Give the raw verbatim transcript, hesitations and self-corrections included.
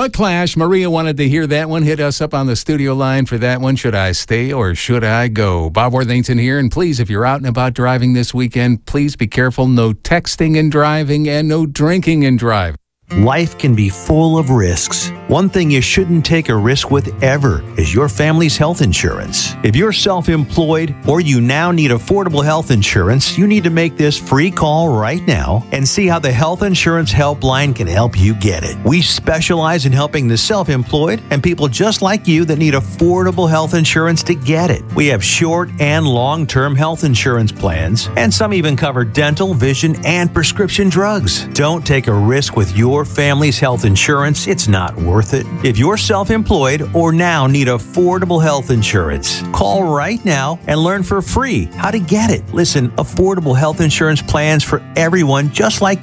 The Clash. Maria wanted to hear that one. Hit us up on the studio line for that one. Should I stay or should I go? Bob Worthington here. And please, if you're out and about driving this weekend, please be careful. No texting and driving and no drinking and driving. Life can be full of risks. One thing you shouldn't take a risk with ever is your family's health insurance. If you're self-employed or you now need affordable health insurance, you need to make this free call right now and see how the Health Insurance Helpline can help you get it. We specialize in helping the self-employed and people just like you that need affordable health insurance to get it. We have short and long-term health insurance plans, and some even cover dental, vision, and prescription drugs. Don't take a risk with your family's health insurance. It's not worth it. If you're self-employed or now need affordable health insurance, call right now and learn for free how to get it. Listen, affordable health insurance plans for everyone just like